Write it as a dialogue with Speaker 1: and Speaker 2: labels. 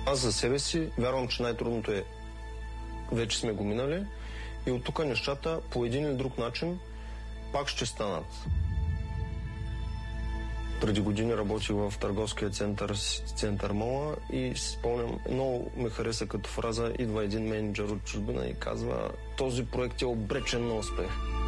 Speaker 1: Аз за себе си вярвам, че най-трудното е вече сме го минали и от тук нещата по един или друг начин пак ще станат. Преди години работих в търговския център Мола и си спомням, много ме хареса като фраза, идва един мениджър от чужбина и казва: този проект е обречен на успех.